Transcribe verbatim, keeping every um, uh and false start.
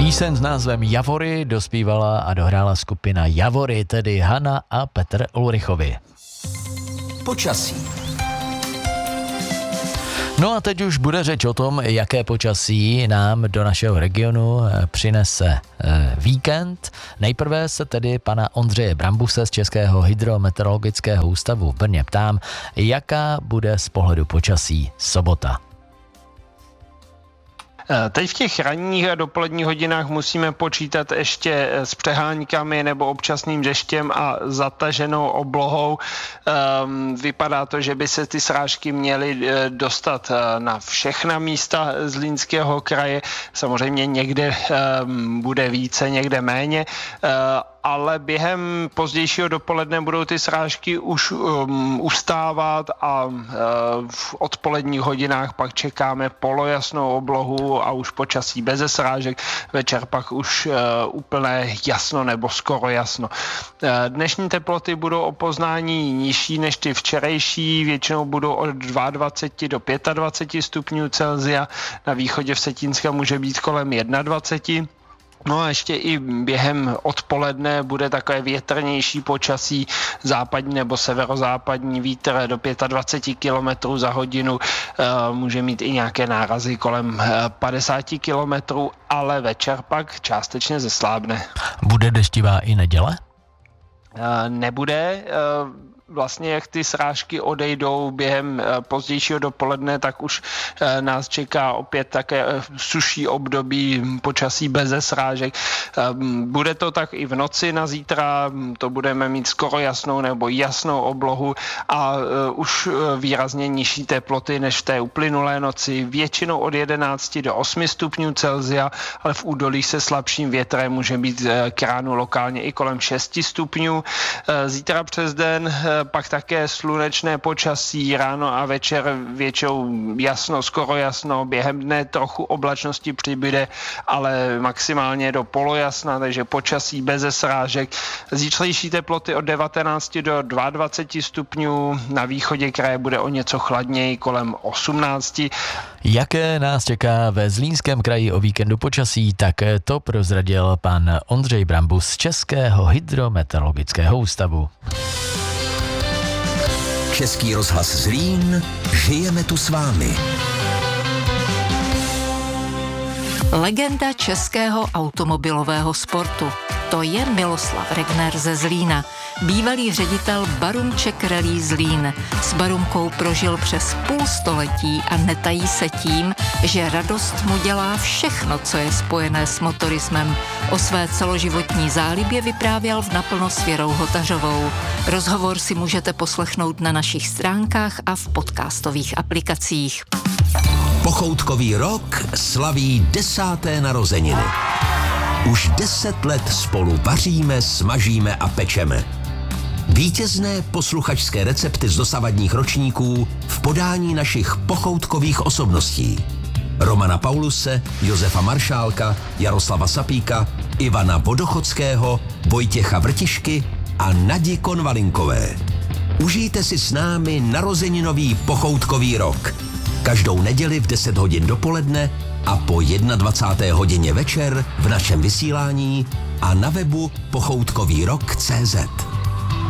Píseň s názvem Javory dospívala a dohrála skupina Javory, tedy Hana a Petr Ulrichovi. Počasí. No a teď už bude řeč o tom, jaké počasí nám do našeho regionu přinese víkend. Nejprve se tedy pana Ondřeje Brambuse z Českého hydrometeorologického ústavu v Brně ptám, jaká bude z pohledu počasí sobota. Teď v těch ranních a dopoledních hodinách musíme počítat ještě s přeháňkami nebo občasným deštěm a zataženou oblohou. Vypadá to, že by se ty srážky měly dostat na všechna místa Zlínského kraje. Samozřejmě někde bude více, někde méně, ale během pozdějšího dopoledne budou ty srážky už um, ustávat a uh, v odpoledních hodinách pak čekáme polojasnou oblohu a už počasí beze srážek. Večer pak už uh, úplné jasno nebo skoro jasno. Uh, dnešní teploty budou o poznání nižší než ty včerejší, většinou budou od dvacet dva do dvacet pět stupňů Celsia, na východě v Setínska může být kolem dvacet jedna. No a ještě i během odpoledne bude takové větrnější počasí, západní nebo severozápadní vítr do dvacet pět kilometrů za hodinu, může mít i nějaké nárazy kolem padesát kilometrů, ale večer pak částečně zeslábne. Bude deštivá i neděle? Nebude. Vlastně jak ty srážky odejdou během pozdějšího dopoledne, tak už nás čeká opět také suší období počasí beze srážek. Bude to tak i v noci na zítra, to budeme mít skoro jasnou nebo jasnou oblohu a už výrazně nižší teploty než v té uplynulé noci, většinou od jedenáct do osmi stupňů Celsia, ale v údolí se slabším větrem může být k ránu lokálně i kolem šesti stupňů. Zítra přes den pak také slunečné počasí, ráno a večer většinou jasno, skoro jasno, během dne trochu oblačnosti přibyde, ale maximálně do polojasna, takže počasí beze srážek. Zítřejší teploty od devatenáct do dvacet dva stupňů, na východě kraje bude o něco chladněji, kolem osmnáct. Jaké nás čeká ve Zlínském kraji o víkendu počasí, tak to prozradil pan Ondřej Brambus z Českého hydrometeorologického ústavu. Český rozhlas Zlín, žijeme tu s vámi. Legenda českého automobilového sportu. To je Miloslav Regner ze Zlína, bývalý ředitel Barumček Rally Zlín. S Barumkou prožil přes půl století a netají se tím, že radost mu dělá všechno, co je spojené s motorismem. O své celoživotní zálibě vyprávěl v Naplno s Věrou Hotařovou. Rozhovor si můžete poslechnout na našich stránkách a v podcastových aplikacích. Pochoutkový rok slaví desáté narozeniny. Už deset let spolu vaříme, smažíme a pečeme. Vítězné posluchačské recepty z dosavadních ročníků v podání našich pochoutkových osobností. Romana Pauluse, Josefa Maršálka, Jaroslava Sapíka, Ivana Vodochodského, Vojtěcha Vrtišky a Nadi Konvalinkové. Užijte si s námi narozeninový pochoutkový rok. Každou neděli v deset hodin dopoledne a po dvacáté jedné hodině večer v našem vysílání a na webu pochoutkový rok tečka cé zet.